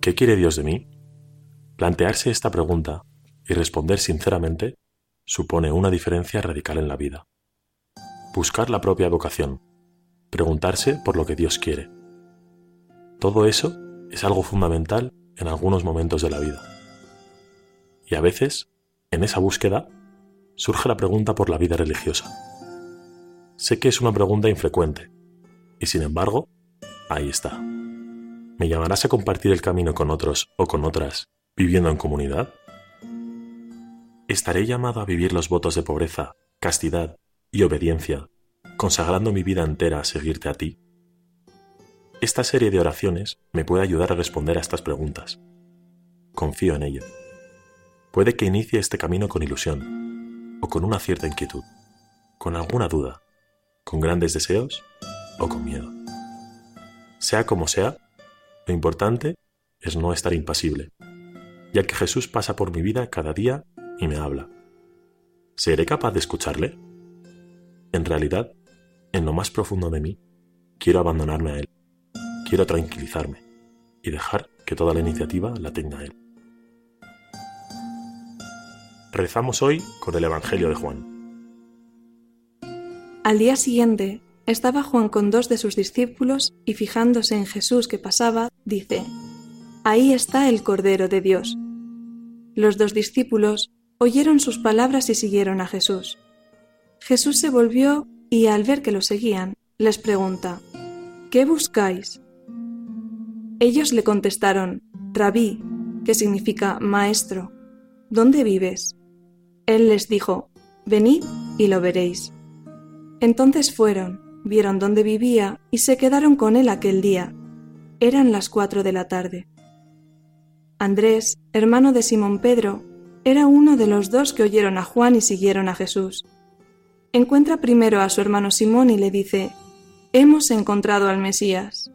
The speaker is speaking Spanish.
¿Qué quiere Dios de mí? Plantearse esta pregunta y responder sinceramente supone una diferencia radical en la vida. Buscar la propia vocación, preguntarse por lo que Dios quiere. Todo eso es algo fundamental en algunos momentos de la vida. Y a veces, en esa búsqueda, surge la pregunta por la vida religiosa. Sé que es una pregunta infrecuente, y sin embargo, ahí está. ¿Me llamarás a compartir el camino con otros o con otras, viviendo en comunidad? ¿Estaré llamado a vivir los votos de pobreza, castidad y obediencia, consagrando mi vida entera a seguirte a ti? Esta serie de oraciones me puede ayudar a responder a estas preguntas. Confío en ello. Puede que inicie este camino con ilusión, o con una cierta inquietud, con alguna duda, con grandes deseos o con miedo. Sea como sea, lo importante es no estar impasible, ya que Jesús pasa por mi vida cada día y me habla. ¿Seré capaz de escucharle? En realidad, en lo más profundo de mí, quiero abandonarme a Él. Quiero tranquilizarme y dejar que toda la iniciativa la tenga Él. Rezamos hoy con el Evangelio de Juan. Al día siguiente, estaba Juan con 2 de sus discípulos y fijándose en Jesús que pasaba, dice: «Ahí está el Cordero de Dios». Los 2 discípulos oyeron sus palabras y siguieron a Jesús. Jesús se volvió y, al ver que lo seguían, les pregunta: «¿Qué buscáis?». Ellos le contestaron: «Rabí», que significa maestro, «¿dónde vives?». Él les dijo: «Venid y lo veréis». Entonces fueron, vieron dónde vivía y se quedaron con él aquel día. Eran las 4 de la tarde. Andrés, hermano de Simón Pedro, era uno de los 2 que oyeron a Juan y siguieron a Jesús. Encuentra primero a su hermano Simón y le dice: «Hemos encontrado al Mesías»,